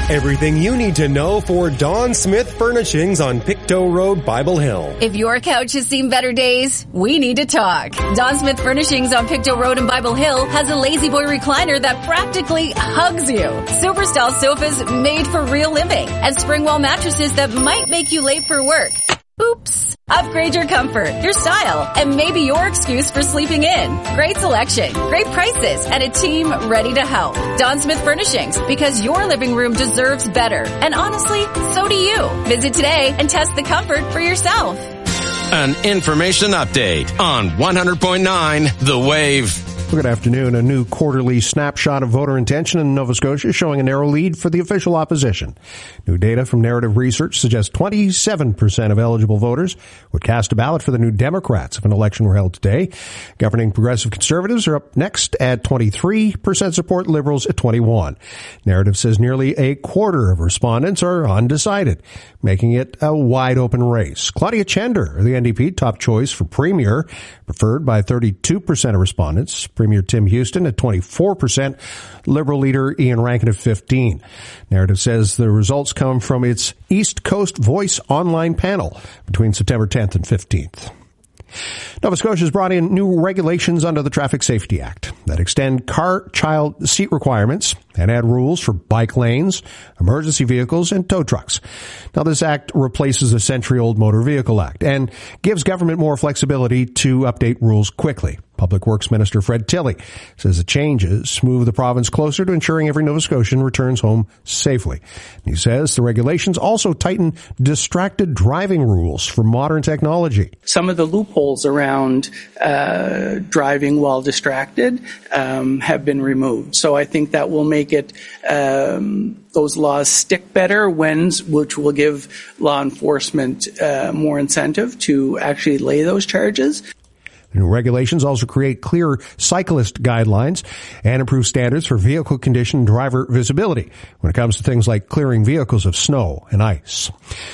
Everything you need to know for Don Smith Furnishings on Pictou Road, Bible Hill. If your couch has seen better days, we need to talk. Don Smith Furnishings on Pictou Road in Bible Hill has a Lazy Boy recliner that practically hugs you. Super style sofas made for real living. And spring wall mattresses that might make you late for work. Oops. Upgrade your comfort, your style, and maybe your excuse for sleeping in. Great selection, great prices, and a team ready to help. Don Smith Furnishings, because your living room deserves better. And honestly, so do you. Visit today and test the comfort for yourself. An information update on 100.9 The Wave. Good afternoon. A new quarterly snapshot of voter intention in Nova Scotia showing a narrow lead for the official opposition. New data from Narrative Research suggests 27% of eligible voters would cast a ballot for the New Democrats if an election were held today. Governing Progressive Conservatives are up next at 23%, support Liberals at 21%. Narrative says nearly a quarter of respondents are undecided, making it a wide-open race. Claudia Chender, the NDP top choice for Premier, preferred by 32% of respondents. Premier Tim Houston at 24%, Liberal leader Ian Rankin at 15%. Narrative says the results come from its East Coast Voice online panel between September 10th and 15th. Nova Scotia has brought in new regulations under the Traffic Safety Act that extend car child seat requirements and add rules for bike lanes, emergency vehicles, and tow trucks. Now, this act replaces the century-old Motor Vehicle Act and gives government more flexibility to update rules quickly. Public Works Minister Fred Tilley says the changes move the province closer to ensuring every Nova Scotian returns home safely. He says the regulations also tighten distracted driving rules for modern technology. Some of the loopholes around driving while distracted have been removed. So I think that will make it those laws stick better, which will give law enforcement more incentive to actually lay those charges. The new regulations also create clear cyclist guidelines and improve standards for vehicle condition and driver visibility when it comes to things like clearing vehicles of snow and ice.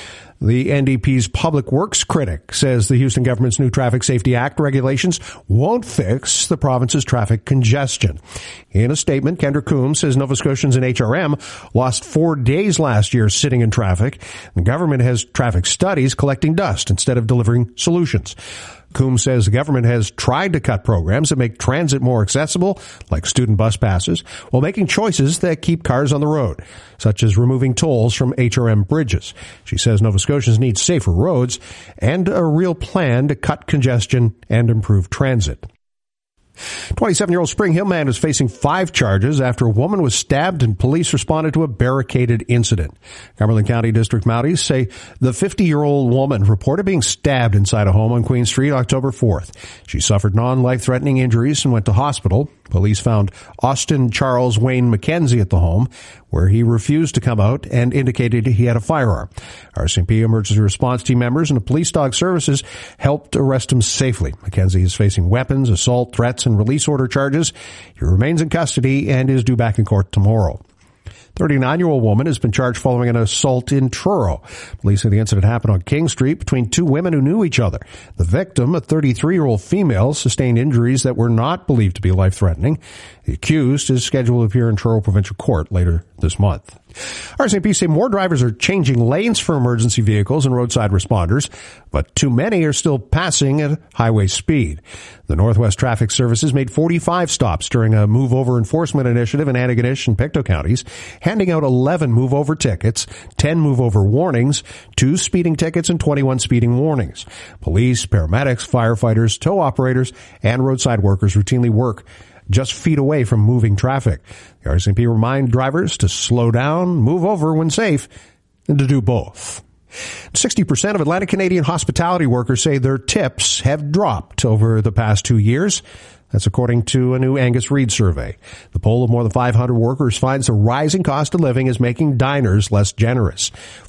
The NDP's Public Works critic says the Houston government's new Traffic Safety Act regulations won't fix the province's traffic congestion. In a statement, Kendra Coombs says Nova Scotians in HRM lost 4 days last year sitting in traffic. The government has traffic studies collecting dust instead of delivering solutions. Coombs says the government has tried to cut programs that make transit more accessible, like student bus passes, while making choices that keep cars on the road, such as removing tolls from HRM bridges. She says Nova Scotians need safer roads and a real plan to cut congestion and improve transit. 27-year-old Spring Hill man is facing 5 charges after a woman was stabbed and police responded to a barricaded incident. Cumberland County District Mounties say the 50-year-old woman reported being stabbed inside a home on Queen Street October 4th. She suffered non-life-threatening injuries and went to hospital. Police found Austin Charles Wayne McKenzie at the home, where he refused to come out and indicated he had a firearm. RCMP emergency response team members and the police dog services helped arrest him safely. McKenzie is facing weapons, assault, threats, and release order charges. He remains in custody and is due back in court tomorrow. 39-year-old woman has been charged following an assault in Truro. Police say the incident happened on King Street between 2 women who knew each other. The victim, a 33-year-old female, sustained injuries that were not believed to be life-threatening. The accused is scheduled to appear in Truro Provincial Court later this month. RCMP say more drivers are changing lanes for emergency vehicles and roadside responders, but too many are still passing at highway speed. The Northwest Traffic Services made 45 stops during a move-over enforcement initiative in Antigonish and Pictou counties, handing out 11 move-over tickets, 10 move-over warnings, 2 speeding tickets, and 21 speeding warnings. Police, paramedics, firefighters, tow operators, and roadside workers routinely work just feet away from moving traffic. The RCMP remind drivers to slow down, move over when safe, and to do both. 60% of Atlantic Canadian hospitality workers say their tips have dropped over the past 2 years. That's according to a new Angus Reid survey. The poll of more than 500 workers finds the rising cost of living is making diners less generous.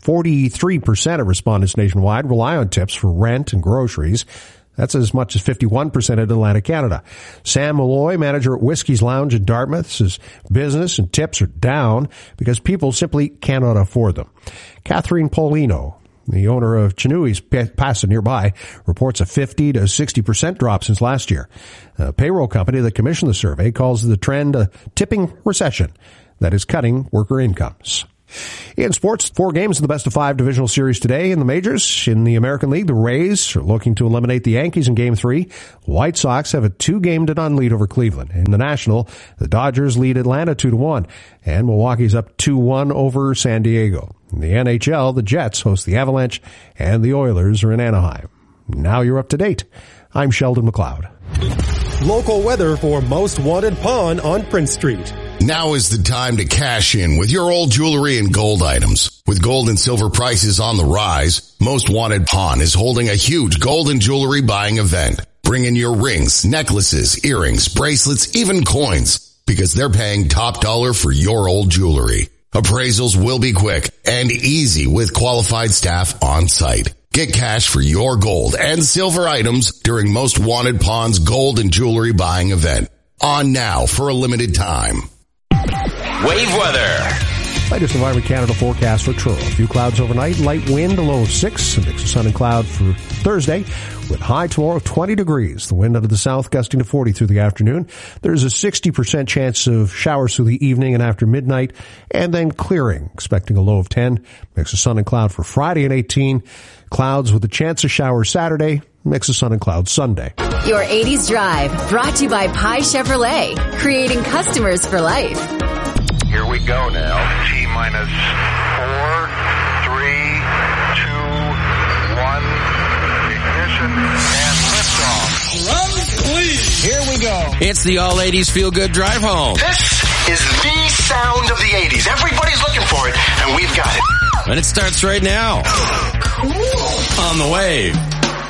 43% of respondents nationwide rely on tips for rent and groceries. That's as much as 51% in Atlantic Canada. Sam Malloy, manager at Whiskey's Lounge in Dartmouth, says business and tips are down because people simply cannot afford them. Catherine Paulino, the owner of Chinooi's Pasta nearby, reports a 50 to 60% drop since last year. A payroll company that commissioned the survey calls the trend a tipping recession that is cutting worker incomes. In sports, 4 games in the best-of-5 divisional series today in the majors. In the American League, the Rays are looking to eliminate the Yankees in Game 3. White Sox have a 2-game-to-none lead over Cleveland. In the National, the Dodgers lead Atlanta 2-1, and Milwaukee's up 2-1 over San Diego. In the NHL, the Jets host the Avalanche, and the Oilers are in Anaheim. Now you're up to date. I'm Sheldon McLeod. Local weather for Most Wanted Pawn on Prince Street. Now is the time to cash in with your old jewelry and gold items. With gold and silver prices on the rise, Most Wanted Pawn is holding a huge gold and jewelry buying event. Bring in your rings, necklaces, earrings, bracelets, even coins, because they're paying top dollar for your old jewelry. Appraisals will be quick and easy with qualified staff on site. Get cash for your gold and silver items during Most Wanted Pawn's gold and jewelry buying event. On now for a limited time. Wave weather. Latest Environment Canada forecast for Truro. A few clouds overnight, light wind, a low of 6, a mix of sun and cloud for Thursday, with high tomorrow of 20 degrees. The wind out of the south gusting to 40 through the afternoon. There's a 60% chance of showers through the evening and after midnight, and then clearing, expecting a low of 10, mix of sun and cloud for Friday and 18. Clouds with a chance of showers Saturday, mix of sun and clouds Sunday. Your 80s Drive, brought to you by Pi Chevrolet, creating customers for life. Here we go now. T-minus 4, 3, 2, 1. Ignition and liftoff. Run, please. Here we go. It's the All 80s Feel Good Drive Home. This is the sound of the 80s. Everybody's looking for it, and we've got it. And it starts right now. On the Wave.